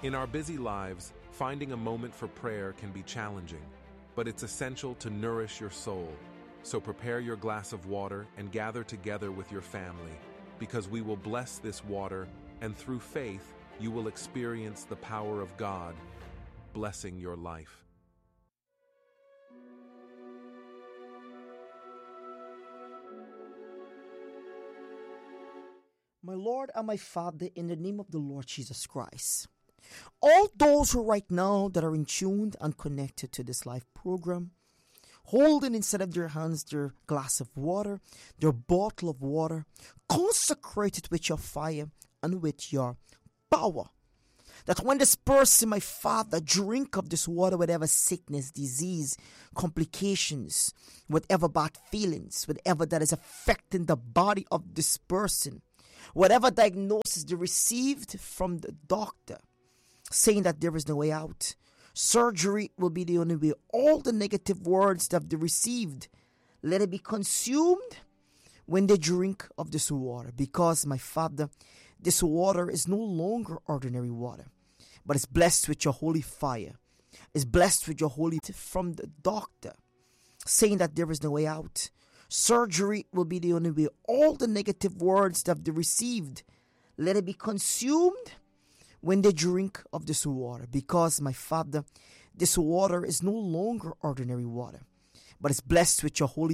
In our busy lives, finding a moment for prayer can be challenging, but it's essential to nourish your soul. So prepare your glass of water and gather together with your family, because we will bless this water, and through faith, you will experience the power of God, blessing your life. My Lord and my Father, in the name of the Lord Jesus Christ, all those who right now that are in tuned and connected to this live program, holding inside of their hands their glass of water, their bottle of water, consecrate it with your fire and with your power. That when this person, my Father, drink of this water, whatever sickness, disease, complications, whatever bad feelings, whatever that is affecting the body of this person, whatever diagnosis they received from the doctor, saying that there is no way out, surgery will be the only way. All the negative words that they received, let it be consumed when they drink of this water. Because, my Father, this water is no longer ordinary water, but it's blessed with your holy fire. It's blessed with your holy from the doctor, saying that there is no way out. Surgery will be the only way. All the negative words that they received, let it be consumed when they drink of this water. Because, my Father, this water is no longer ordinary water, but it's blessed with your holy